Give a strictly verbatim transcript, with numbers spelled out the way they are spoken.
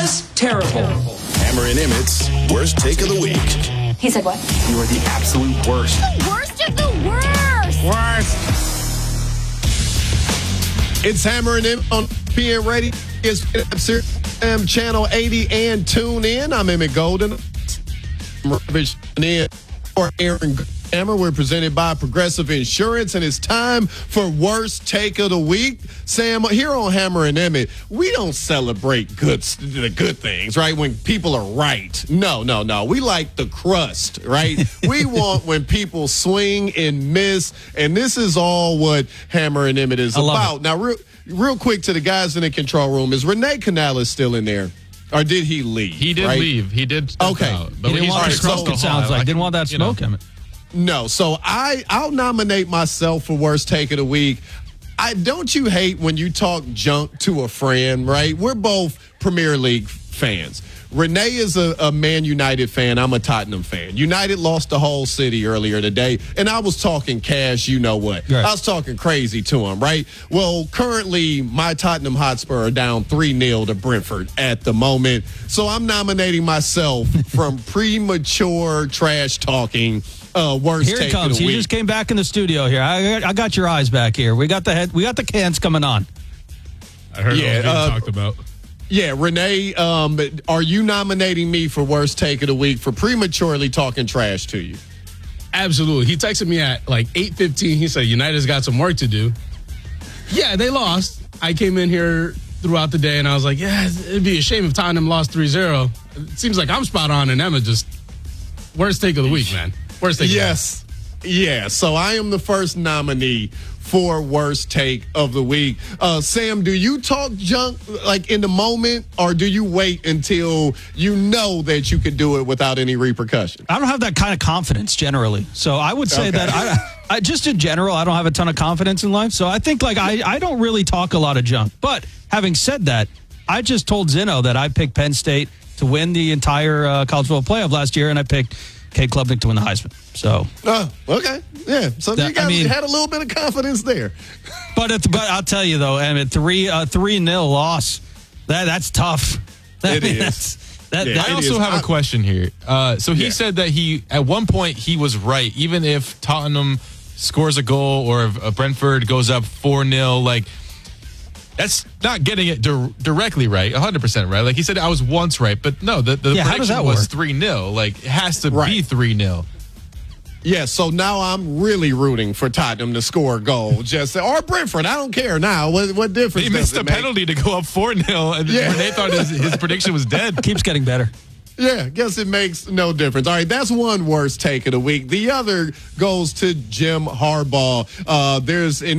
was terrible. Hammer and Emmett's worst take of the week. He said what? You are the absolute worst. The worst of the worst. Worst. It's Hammer and Emmett on P N Radio. It's M Channel eighty and tune in. I'm Emmett Golden. In for Aaron Hammer. We're presented by Progressive Insurance, and it's time for worst take of the week. Sam, here on Hammer and Emmett, we don't celebrate good the good things, right? When people are right. No, no, no. We like the crust, right? We want when people swing and miss, and this is all what Hammer and Emmett is about. It. Now, real, real quick to the guys in the control room, is Renee Canales still in there? Or did he leave? He did right? leave. He did. Okay. Out, but he didn't want the smoke, it sounds like. Didn't want that smoke, Emmett. No. So I, I'll nominate myself for worst take of the week. I don't you hate when you talk junk to a friend, right? We're both Premier League fans. Renee is a, a Man United fan. I'm a Tottenham fan. United lost the whole city earlier today, and I was talking cash, you know what. Right. I was talking crazy to him, right? Well, currently, my Tottenham Hotspur are down three nil to Brentford at the moment, so I'm nominating myself from premature trash talking. Uh, worst here take it comes. of the He week. just came back in the studio here. I, I got your eyes back here. We got the head. We got the cans coming on. I heard yeah, what was uh, talked about. Yeah, Renee, um, are you nominating me for worst take of the week for prematurely talking trash to you? Absolutely. He texted me at like eight fifteen. He said, United's got some work to do. Yeah, they lost. I came in here throughout the day and I was like, yeah, it'd be a shame if Tottenham lost three zero. It seems like I'm spot on and Emma just worst take of the week, man. Worst take yes. of the week. Yeah, so I am the first nominee for worst take of the week. Uh, Sam, do you talk junk like in the moment, or do you wait until you know that you could do it without any repercussion? I don't have that kind of confidence generally. So I would say okay. that I, I just in general, I don't have a ton of confidence in life. So I think like I, I don't really talk a lot of junk. But having said that, I just told Zeno that I picked Penn State to win the entire uh, college football playoff last year, and I picked Cade Klubnik to win the Heisman. So, oh, okay, yeah. So that, you guys I mean, had a little bit of confidence there. But it's, but I'll tell you though, Emmett, three uh, three nil loss. That that's tough. That, it I mean, is. That's, that, Yeah, that I also is. have I, a question here. Uh, so he yeah. said that he, at one point, he was right. Even if Tottenham scores a goal or if uh, Brentford goes up four nil, like, that's not getting it di- directly right, one hundred percent right. Like he said, I was once right, but no, the, the yeah, how does prediction that was work? three nil. Like, it has to Right. be three nil. Yeah, so now I'm really rooting for Tottenham to score a goal. Just or Brentford, I don't care now. What what difference He does missed it a make? penalty to go up four nil, and Yeah. Renee thought his, his prediction was dead. keeps getting better. Yeah, guess it makes no difference. All right, that's one worst take of the week. The other goes to Jim Harbaugh. Uh, there's an